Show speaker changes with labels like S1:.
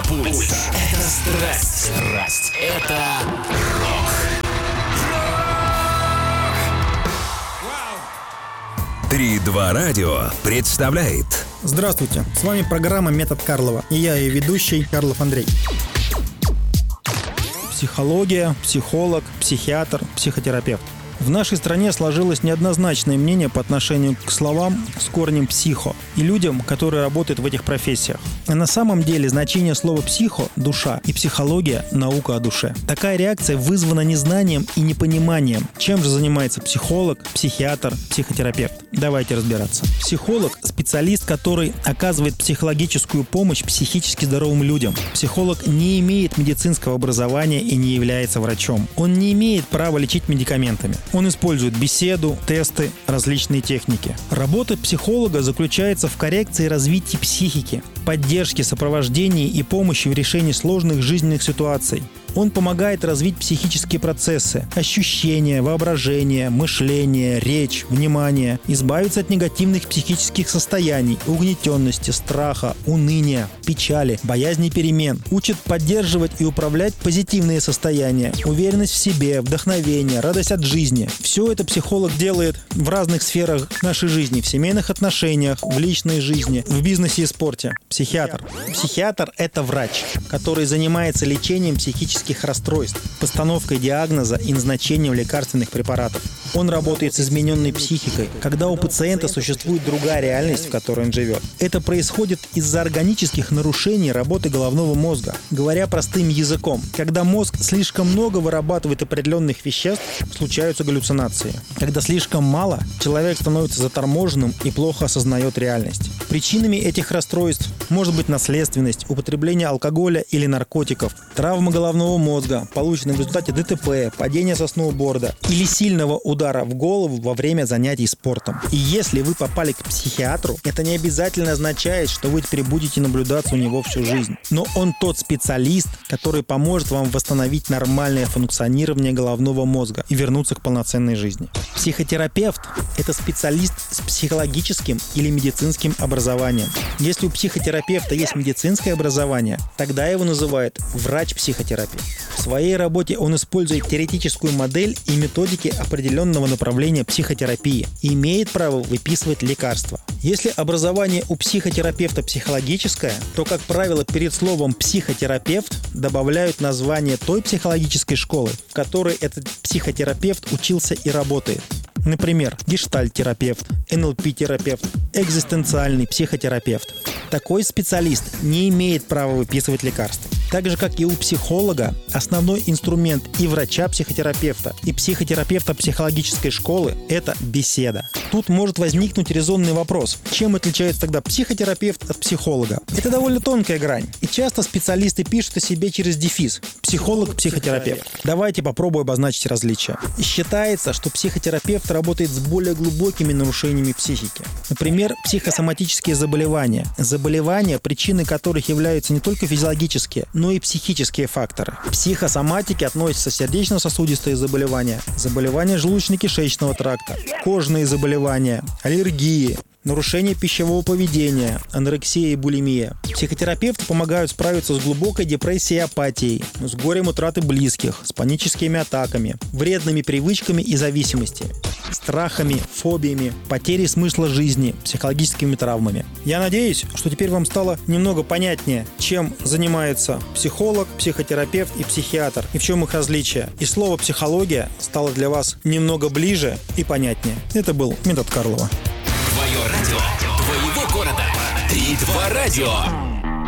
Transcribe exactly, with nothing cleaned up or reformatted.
S1: Пульс. Это страсть. Страсть. Это рок.
S2: три два радио представляет.
S3: Здравствуйте, с вами программа «Метод Карлова» и я ее ведущий Карлов Андрей. Психология, психолог, психиатр, психотерапевт. В нашей стране сложилось неоднозначное мнение по отношению к словам с корнем «психо» и людям, которые работают в этих профессиях. А на самом деле значение слова «психо» – душа и психология – наука о душе. Такая реакция вызвана незнанием и непониманием, чем же занимается психолог, психиатр, психотерапевт. Давайте разбираться. Психолог – специалист, который оказывает психологическую помощь психически здоровым людям. Психолог не имеет медицинского образования и не является врачом. Он не имеет права лечить медикаментами. Он использует беседу, тесты, различные техники. Работа психолога заключается в коррекции и развитии психики, поддержке, сопровождении и помощи в решении сложных жизненных ситуаций. Он помогает развить психические процессы, ощущения, воображение, мышление, речь, внимание, избавиться от негативных психических состояний, угнетенности, страха, уныния, печали, боязни перемен. Учит поддерживать и управлять позитивные состояния, уверенность в себе, вдохновение, радость от жизни. Все это психолог делает в разных сферах нашей жизни, в семейных отношениях, в личной жизни, в бизнесе и спорте. Психиатр. Психиатр – это врач, который занимается лечением психических расстройств, постановкой диагноза и назначением лекарственных препаратов. Он работает с измененной психикой, когда у пациента существует другая реальность, в которой он живет. Это происходит из-за органических нарушений работы головного мозга. Говоря простым языком, когда мозг слишком много вырабатывает определенных веществ, случаются галлюцинации. Когда слишком мало, человек становится заторможенным и плохо осознает реальность. Причинами этих расстройств может быть наследственность, употребление алкоголя или наркотиков, травма головного мозга, полученная в результате ДТП, падения со сноуборда или сильного удара в голову во время занятий спортом. И если вы попали к психиатру, это не обязательно означает, что вы теперь будете наблюдаться у него всю жизнь. Но он тот специалист, который поможет вам восстановить нормальное функционирование головного мозга и вернуться к полноценной жизни. Психотерапевт – это специалист с психологическим или медицинским образованием. Если у психотерапевта есть медицинское образование, тогда его называют врач-психотерапевт. В своей работе он использует теоретическую модель и методики определенного направления психотерапии и имеет право выписывать лекарства. Если образование у психотерапевта психологическое, то, как правило, перед словом «психотерапевт» добавляют название той психологической школы, в которой этот психотерапевт учился и работает. Например, гештальт-терапевт, эн эл пэ-терапевт, экзистенциальный психотерапевт. Такой специалист не имеет права выписывать лекарства. Так же, как и у психолога, основной инструмент и врача-психотерапевта, и психотерапевта психологической школы – это беседа. Тут может возникнуть резонный вопрос: чем отличается тогда психотерапевт от психолога? Это довольно тонкая грань, и часто специалисты пишут о себе через дефис – психолог-психотерапевт. Давайте попробуем обозначить различия. Считается, что психотерапевт работает с более глубокими нарушениями психики. Например, психосоматические заболевания. Заболевания, причиной которых являются не только физиологические, но и психические факторы. К психосоматике относятся сердечно-сосудистые заболевания, заболевания желудочно-кишечного тракта, кожные заболевания, аллергии, нарушение пищевого поведения, анорексия и булимия. Психотерапевты помогают справиться с глубокой депрессией и апатией, с горем утраты близких, с паническими атаками, вредными привычками и зависимостями, страхами, фобиями, потерей смысла жизни, психологическими травмами. Я надеюсь, что теперь вам стало немного понятнее, чем занимается психолог, психотерапевт и психиатр, и в чем их различия. И слово «психология» стало для вас немного ближе и понятнее. Это был «Метод Карлова».
S1: Твое радио, твоего города. три два радио.